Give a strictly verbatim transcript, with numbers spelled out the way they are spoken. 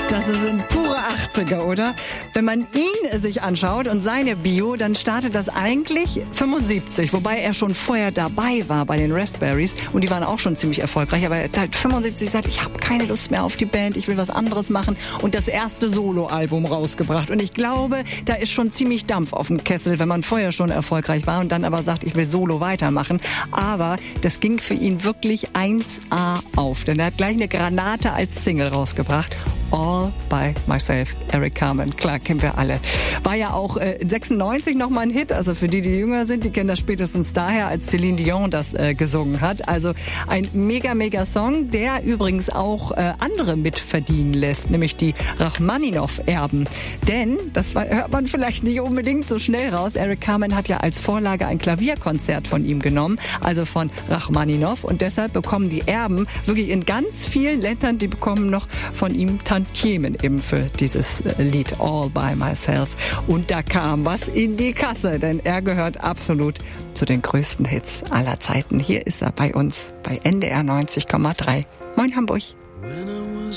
Das sind pure achtziger, oder? Wenn man ihn sich anschaut und seine Bio, dann startet das eigentlich fünfundsiebzig, wobei er schon vorher dabei war bei den Raspberries und die waren auch schon ziemlich erfolgreich, aber er hat halt fünfundsiebzig gesagt, ich habe keine Lust mehr auf die Band, ich will was anderes machen und das erste Soloalbum rausgebracht und ich glaube, da ist schon ziemlich Dampf auf dem Kessel, wenn man vorher schon erfolgreich war und dann aber sagt, ich will Solo weitermachen, aber das ging für ihn wirklich eins A auf, denn er hat gleich eine Granate als Single rausgebracht. All by Myself, Eric Carmen. Klar, kennen wir alle. War ja auch äh, sechsundneunzig nochmal ein Hit, also für die, die jünger sind, die kennen das spätestens daher, als Celine Dion das äh, gesungen hat. Also ein mega, mega Song, der übrigens auch äh, andere mitverdienen lässt, nämlich die Rachmaninoff-Erben. Denn, das war, hört man vielleicht nicht unbedingt so schnell raus, Eric Carmen hat ja als Vorlage ein Klavierkonzert von ihm genommen, also von Rachmaninoff, und deshalb bekommen die Erben wirklich in ganz vielen Ländern, die bekommen noch von ihm Tantiemen eben für dieses Lied All by Myself. Und da kam was in die Kasse, denn er gehört absolut zu den größten Hits aller Zeiten. Hier ist er bei uns bei N D R neunzig Komma drei. Moin Hamburg.